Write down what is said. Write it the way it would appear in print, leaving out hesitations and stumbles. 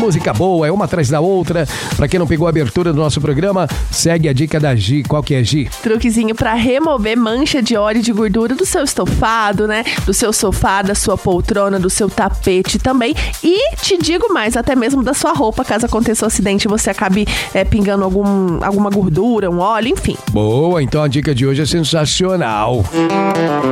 música boa, é uma atrás da outra. Pra quem não pegou a abertura do nosso programa, segue a dica da Gi. Qual que é, Gi? Truquezinho pra remover mancha de óleo e de gordura do seu estofado, né? Do seu sofá, da sua poltrona, do seu tapete também. E te digo mais, até mesmo da sua roupa, caso aconteça um acidente e você acabe pingando alguma gordura, um óleo, enfim. Boa, então a dica de hoje é sensacional.